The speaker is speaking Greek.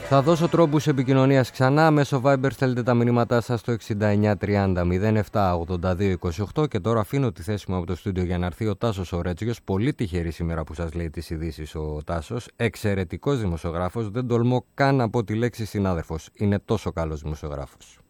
Θα δώσω τρόπους επικοινωνίας ξανά. Μέσω Viber στέλνετε τα μηνύματά σας στο 6930 07 82 28 και τώρα αφήνω τη θέση μου από το στούντιο για να έρθει ο Τάσος ο Ρέτσιος. Πολύ τυχερή σήμερα που σας λέει τις ειδήσεις ο Τάσος. Εξαιρετικός δημοσιογράφος. Δεν τολμώ καν να πω τη λέξη συνάδελφος. Είναι τόσο καλός δημοσιογράφος.